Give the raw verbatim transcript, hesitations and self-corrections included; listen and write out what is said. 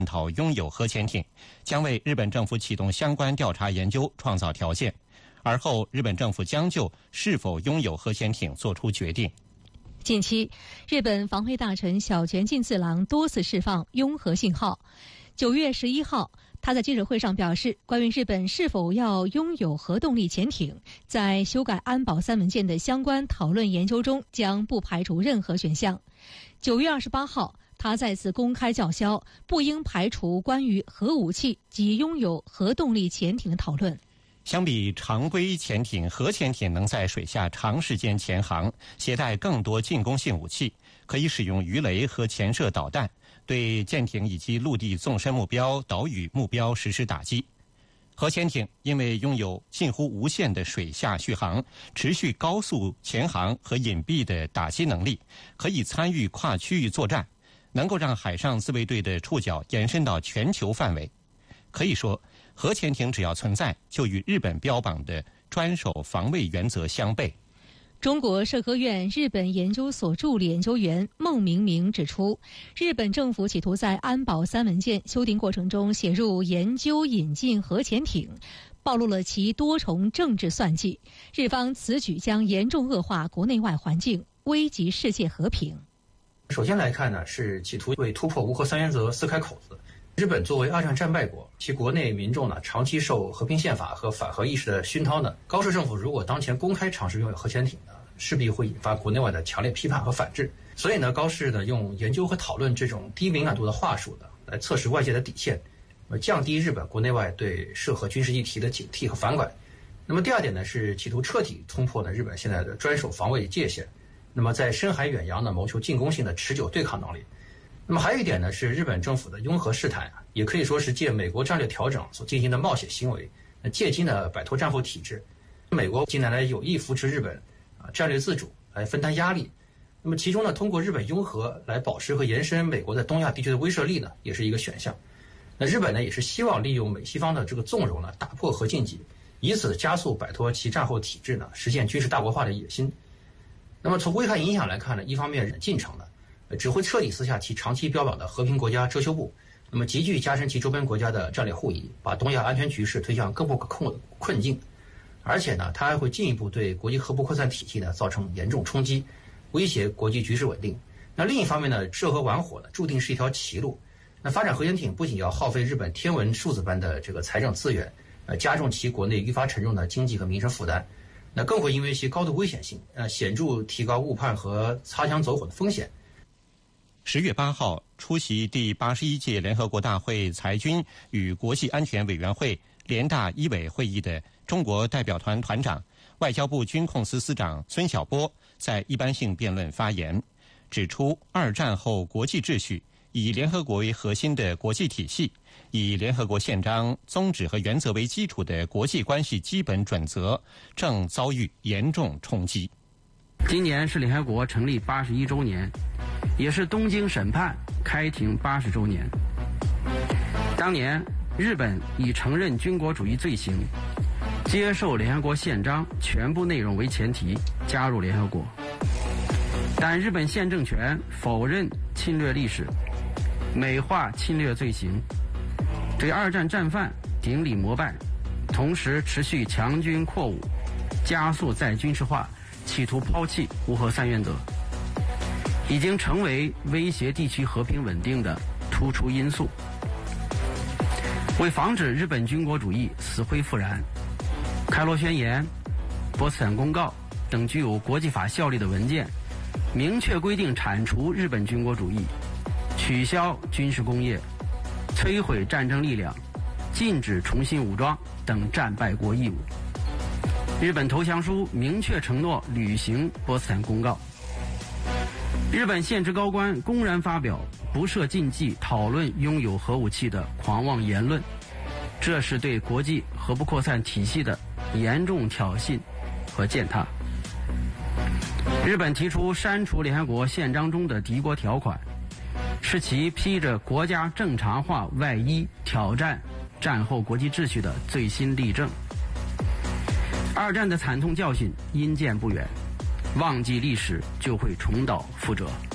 讨拥有核潜艇，将为日本政府启动相关调查研究创造条件。而后，日本政府将就是否拥有核潜艇作出决定。 近期，日本防卫大臣小泉进次郎多次释放拥核信号。九月十一号，他在记者会上表示，关于日本是否要拥有核动力潜艇，在修改安保三文件的相关讨论研究中，将不排除任何选项。九月二十八号，他再次公开叫嚣，不应排除关于核武器及拥有核动力潜艇的讨论。 相比常规潜艇，核潜艇能在水下长时间潜航，携带更多进攻性武器，可以使用鱼雷和潜射导弹，对舰艇以及陆地纵深目标、岛屿目标实施打击。核潜艇因为拥有近乎无限的水下续航、持续高速潜航和隐蔽的打击能力，可以参与跨区域作战，能够让海上自卫队的触角延伸到全球范围。可以说，核潜艇只要存在，就与日本标榜的专守防卫原则相悖。 中国社科院日本研究所助理研究员孟明明指出，日本政府企图在安保三文件修订过程中写入研究引进核潜艇，暴露了其多重政治算计。日方此举将严重恶化国内外环境，危及世界和平。 首先来看呢，是企图为突破无核三原则撕开口子。日本作为二战战败国，其国内民众呢长期受和平宪法和反核意识的熏陶呢，高市政府如果当前公开尝试拥有核潜艇呢，势必会引发国内外的强烈批判和反制。所以呢，高市呢用研究和讨论这种低敏感度的话术呢，来测试外界的底线，呃，降低日本国内外对涉核军事议题的警惕和反感。那么第二点呢，是企图彻底冲破呢日本现在的专守防卫界限，那么在深海远洋呢谋求进攻性的持久对抗能力。那么还有一点呢，是日本政府的拥核试探啊，也可以说是借美国战略调整所进行的冒险行为，那借机呢摆脱战后体制。美国近年来有意扶持日本啊战略自主来分担压力，那么其中呢，通过日本拥核来保持和延伸美国在东亚地区的威慑力呢，也是一个选项。那日本呢，也是希望利用美西方的这个纵容呢，打破核禁忌，以此加速摆脱其战后体制呢，实现军事大国化的野心。那么从危害影响来看呢，一方面进程呢，只会彻底撕下其长期标榜的和平国家遮羞布，那么急剧加深其周边国家的战略互疑，把东亚安全局势推向更不可控的困境。而且呢，它还会进一步对国际核不扩散体系呢造成严重冲击，威胁国际局势稳定。那另一方面呢，涉核玩火呢，注定是一条歧路。那发展核潜艇不仅要耗费日本天文数字般的这个财政资源，呃，加重其国内愈发沉重的经济和民生负担，那更会因为其高度危险性，呃，显著提高误判和擦枪走火的风险。 十月八号，出席第八十一届联合国大会裁军与国际安全委员会联大一委会议的中国代表团团长、外交部军控司司长孙晓波在一般性辩论发言，指出二战后国际秩序以联合国为核心的国际体系，以联合国宪章宗旨和原则为基础的国际关系基本准则正遭遇严重冲击。 今年是联合国成立八十一周年，也是东京审判开庭八十周年。当年，日本以承认军国主义罪行，接受联合国宪章全部内容为前提加入联合国。但日本现政权否认侵略历史，美化侵略罪行，对二战战犯顶礼膜拜，同时持续强军扩武，加速再军事化，企图抛弃无核三原则，已经成为威胁地区和平稳定的突出因素。为防止日本军国主义死灰复燃，开罗宣言、波茨坦公告等具有国际法效力的文件明确规定铲除日本军国主义，取消军事工业，摧毁战争力量，禁止重新武装等战败国义务。日本投降书明确承诺履行波茨坦公告。日本现职高官公然发表不设禁忌讨论拥有核武器的狂妄言论，这是对国际核不扩散体系的严重挑衅和践踏。日本提出删除联合国宪章中的敌国条款，是其披着国家正常化外衣挑战战后国际秩序的最新例证。二战的惨痛教训因见不远，忘记历史就会重蹈覆辙。